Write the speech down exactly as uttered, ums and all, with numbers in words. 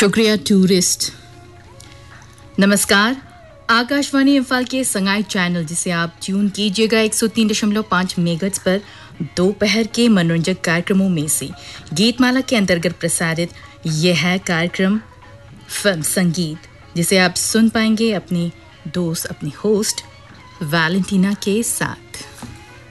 शुक्रिया टूरिस्ट। नमस्कार, आकाशवाणी इम्फाल के संगाई चैनल जिसे आप ट्यून कीजिएगा एक सौ तीन दशमलव पाँच मेगाहर्ट्ज पर दोपहर के मनोरंजक कार्यक्रमों में से गीतमाला के अंतर्गत प्रसारित यह है कार्यक्रम फिल्म संगीत, जिसे आप सुन पाएंगे अपनी दोस्त अपनी होस्ट वैलेंटीना के साथ।